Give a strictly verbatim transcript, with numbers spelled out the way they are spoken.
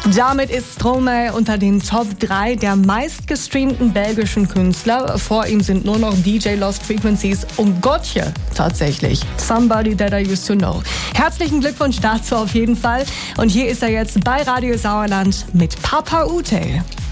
Damit ist Stromae unter den Top drei der meistgestreamten belgischen Künstler. Vor ihm sind nur noch D J Lost Frequencies und Gotye tatsächlich. Somebody that I used to know. Herzlichen Glückwunsch dazu auf jeden Fall. Und hier ist er jetzt bei Radio Sauerland mit Papa Ute.